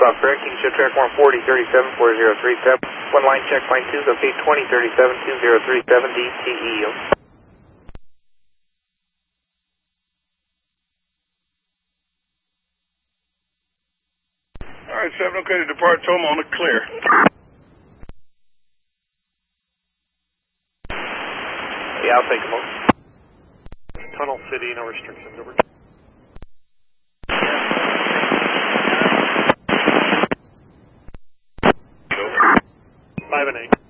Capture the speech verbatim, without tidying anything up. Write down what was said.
off correcting, ship track one forty, thirty-seven, four zero three seven. One line check, line two, okay, twenty, thirty-seven, two zero three seven, D T E. All right, seven, okay to depart Toma on the clear. Yeah, I'll take them over. Tunnel City, no restrictions, over. Five and eight.